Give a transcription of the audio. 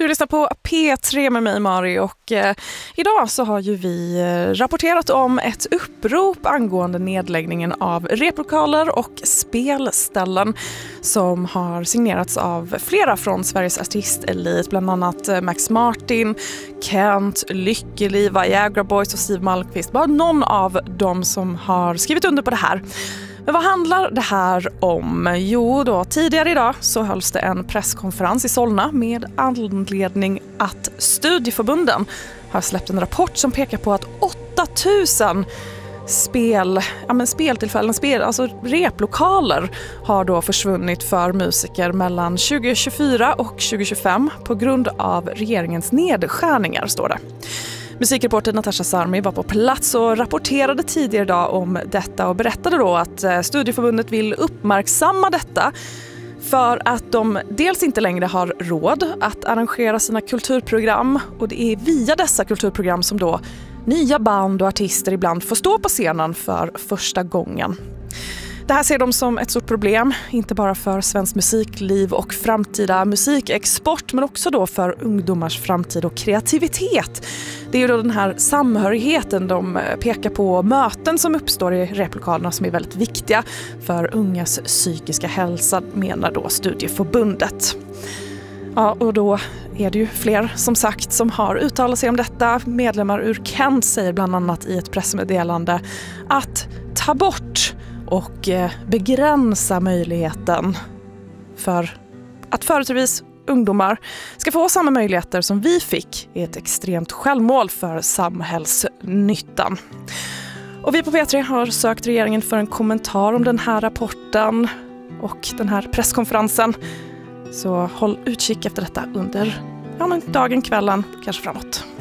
Du lyssnar på P3 med mig, Mari, och idag så har ju vi rapporterat om ett upprop angående nedläggningen av replokaler och spelställen som har signerats av flera från Sveriges artistelit, bland annat Max Martin, Kent, Lykkeliv, Viagra Boys och Siw Malmkvist. Bara någon av dem som har skrivit under på det här. Men vad handlar det här om? Jo, tidigare idag så hölls det en presskonferens i Solna med anledning att studieförbunden har släppt en rapport som pekar på att 8000 speltillfällen, alltså replokaler, har då försvunnit för musiker mellan 2024 och 2025 på grund av regeringens nedskärningar, står det. Musikreporter Natasha Sarmi var på plats och rapporterade tidigare idag om detta och berättade då att studieförbundet vill uppmärksamma detta för att de dels inte längre har råd att arrangera sina kulturprogram, och det är via dessa kulturprogram som då nya band och artister ibland får stå på scenen för första gången. Det här ser de som ett stort problem, inte bara för svensk musikliv och framtida musikexport, men också då för ungdomars framtid och kreativitet. Det är ju då den här samhörigheten de pekar på, möten som uppstår i replokalerna som är väldigt viktiga för ungas psykiska hälsa, menar då studieförbundet. Ja, och då är det ju fler som sagt som har uttalat sig om detta. Medlemmar ur Kent säger bland annat i ett pressmeddelande att ta bort och begränsa möjligheten för att företrädesvis ungdomar ska få samma möjligheter som vi fick är ett extremt självmål för samhällsnyttan. Och vi på P3 har sökt regeringen för en kommentar om den här rapporten och den här presskonferensen. Så håll utkik efter detta under dagen, kvällen, kanske framåt.